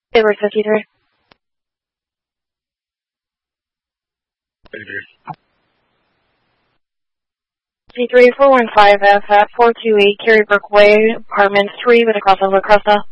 Favorite 53. 53 415F at 428 Carrybrook Way, apartment 3 with a crossover Cresta.